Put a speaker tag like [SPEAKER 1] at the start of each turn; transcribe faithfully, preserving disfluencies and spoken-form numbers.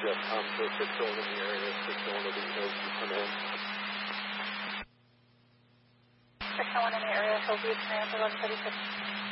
[SPEAKER 1] Yes, um, so six oh one in the area, six oh one will be Hillview, come in.
[SPEAKER 2] six oh one in the area, Hillview, command eleven thirty-six.